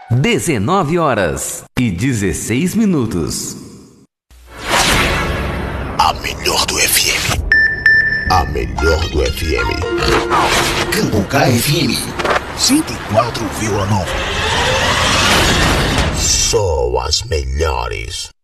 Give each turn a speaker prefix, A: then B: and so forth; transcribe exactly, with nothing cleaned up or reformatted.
A: dezenove horas e dezesseis minutos.
B: A melhor do F M. A melhor do F M. Cambucá F M cento e quatro vírgula nove. Só as melhores.